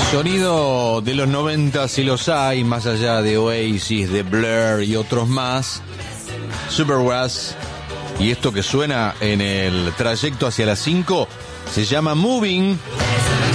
Sonido de los 90 si los hay, más allá de Oasis, de Blur y otros más. Supergrass. Y esto que suena en el trayecto hacia las 5 se llama Moving.